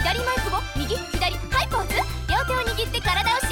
左前久保、右左ハイポーズ。両手を握って体を